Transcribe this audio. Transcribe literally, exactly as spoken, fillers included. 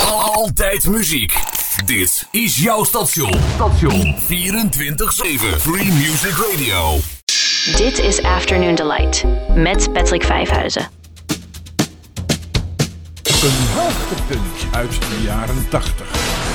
Altijd muziek. Dit is jouw station. Station vierentwintig zeven. Free Music Radio. Dit is Afternoon Delight met Patrick Vijfhuizen. Een hoogtepunt uit de jaren tachtig.